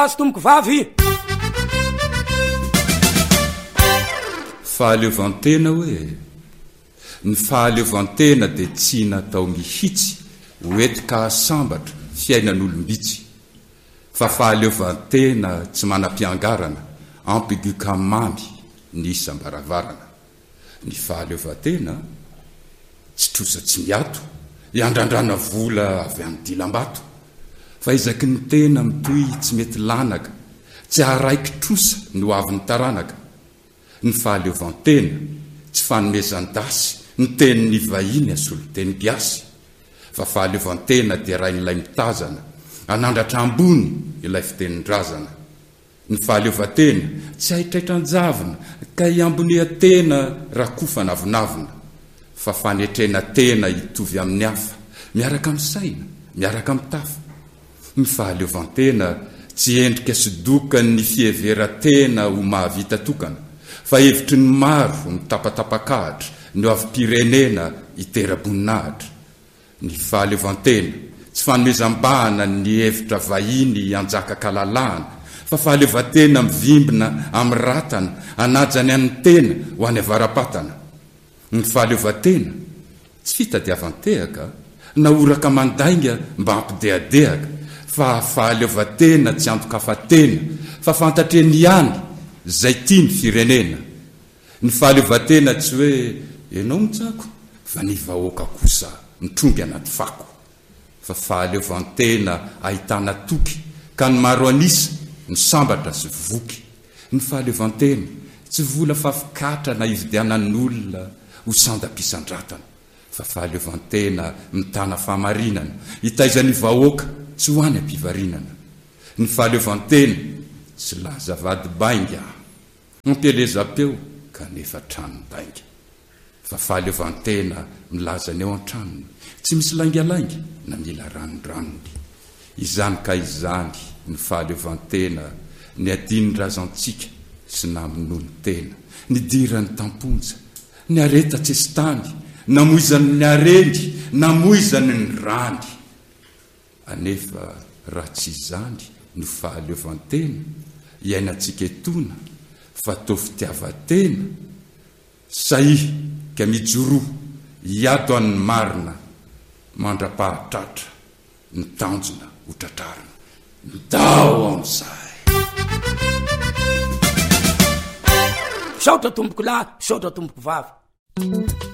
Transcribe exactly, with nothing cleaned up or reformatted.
azo tomboko vavy fahaleovantena hoe ny fahaleovantena dia tsy natao mihitsy hoetika sambatra fiainan'olombitsy fa fahaleovantena tsy manam-piangarana ampigu kamamy ny isam-baravarana. Ny fahaleovantena tsy trosa tsy miato iandrandrana vola avy amin'ny dilam-bato fa izaky ny tena mitoy tsy mety lanaka tsy araiky trosa no avy ny taranaka. Ny fahaleovantena tsy fanomezan-dasy ny tenin'ny vahiny asolo teny giasy fa fahaleovantena dia rain'ilay mitazana anandratra ambony ilay fitenin-drazana. Ny fahaleovantena tsy haitraitran-javina ka iambonian-tena raha kofa navinavina fa fanetrena tena hitovy amin'ny hafa miaraka amin'ny saina miaraka amin'ny tafa. Ny fahaleovantena tsy endrika sidokany ny fiheveran-tena ho mahavita tokana fa hevitry ny maro mitapatapakahatra no avy pirenena hitera-boninahitra. Ny fahaleovantena tsy fanomezam-bahana ny hevitra vahiny anjaka-kalalahana fa fahaleovantena mivimbina amin'ny ratana anajany an'ny tena ho any avaram-patana. Ny fahaleovantena tsy fitadiavan-tehaka na oraka mandainga mba hampideadehaka fa fahaleovantena tsy antokafatena fa fantatreny ihany zay tia ny firenena. Ny fahaleovantena tsy hoe ianao mitsako fa ny vahoaka kosa mitrongy anaty fako fa fahaleovantena ahitana toky ka ny maro anisa ny sambatra sy voky. Ny fahaleovantena tsy vola fafikatra na ividianan'olona ho sandam-pisandratana fa fahaleovantena mitana fahamarinana hitaizan'ny vahoaka tsy ho any am-pivarinana. Ny fahaleovantena tsy laza vady bainga mampielezam-peo kanefa tranodainga fa fahaleovantena milaza ny eo an-tranony tsy misy laingalainga na mila ranondranony. Izany ka izany ny fahaleovantena ny adiny razantsika sy naminony tena ny dirany tamponja ny areta tsestany namoizany ny arendy namoizany ny rany. Anefa raha tsy izany no fahaleovantena iainantsika etona fa tao fitiavatena sahihy ka mijoroa hiato an'ny marina mandra-pahatratra ny tanjona ho tratrarina midao amin'izay. Saotra tomboko lahy saotra tomboko vavy.